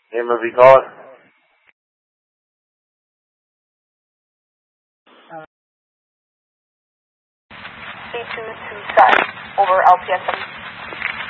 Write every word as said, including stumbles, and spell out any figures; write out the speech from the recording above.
Name of the caller? C two two seven over L P S M.